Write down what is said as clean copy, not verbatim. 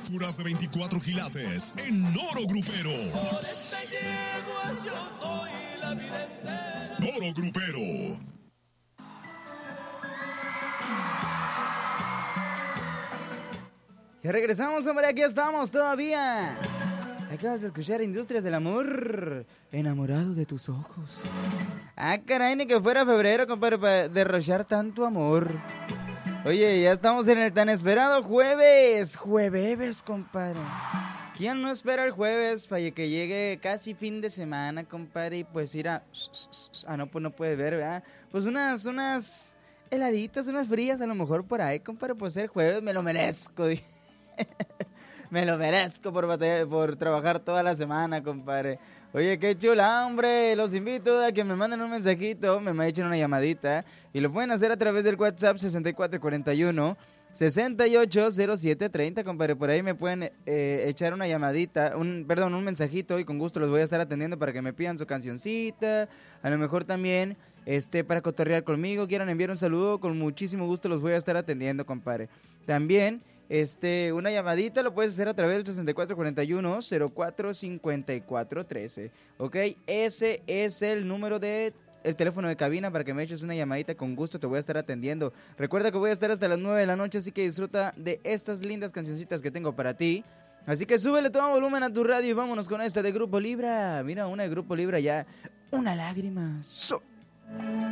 Puras de 24 quilates en oro grupero. Por esta yegua yo doy la vida entera. Oro grupero. Ya regresamos, hombre, aquí estamos todavía. Acabas de escuchar Industrias del Amor, enamorado de tus ojos. Ah, caray, ni que fuera febrero, compadre, para derrochar tanto amor. Oye, ya estamos en el tan esperado jueves, compadre. ¿Quién no espera el jueves para que llegue casi fin de semana, compadre? Y pues ir a... Ah, no, pues no puede ver, ¿verdad? Pues unas heladitas, unas frías a lo mejor por ahí, compadre. Pues el jueves me lo merezco, me lo merezco por trabajar toda la semana, compadre. Oye, qué chula, hombre. Los invito a que me manden un mensajito, me echen una llamadita. Y lo pueden hacer a través del WhatsApp 6441-680730, compadre. Por ahí me pueden echar una llamadita, un mensajito. Y con gusto los voy a estar atendiendo para que me pidan su cancioncita. A lo mejor también para cotorrear conmigo. Quieran enviar un saludo, con muchísimo gusto los voy a estar atendiendo, compadre. También... una llamadita lo puedes hacer a través del 6441-045413, ¿ok? Ese es el número el teléfono de cabina para que me eches una llamadita, con gusto te voy a estar atendiendo. Recuerda que voy a estar hasta las 9 de la noche, así que disfruta de estas lindas cancioncitas que tengo para ti. Así que súbele todo volumen a tu radio y vámonos con esta de Grupo Libra. Mira, una de Grupo Libra ya, una lágrima.